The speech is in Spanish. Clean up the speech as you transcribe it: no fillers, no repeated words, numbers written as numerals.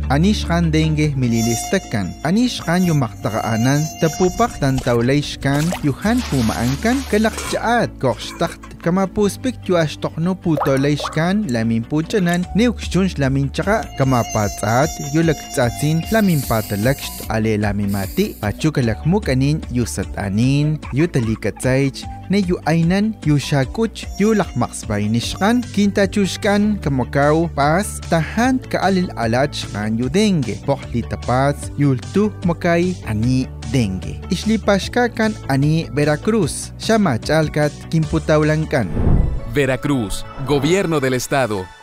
Anishkan dengue mililistakan. Anishkan yung maktakaanan, tapupak tantawlayshkan, yuhan pumaangkan, kalakjaat, kokstakt. Kamapuspik yu ashtokno putolayshkan, lamin puchanan, neukshunsh lamin tsaka, kamapatsat, yu laktsatsin, lamin patalakst, ale lamin mati, pachukalakmuk anin, yu satanin, yu talikatsaych, ne yu aynan, yu shakuch, yu lakmaksbaynishkan, kintachushkan, kamakaw, pas, tahan kaalil alachkan yu dengue, poklitapats, yultu makay, ani dengue. Islipashkakan ani Veracruz, Shamachalkat, Kimputaulankan. Veracruz, Gobierno del Estado.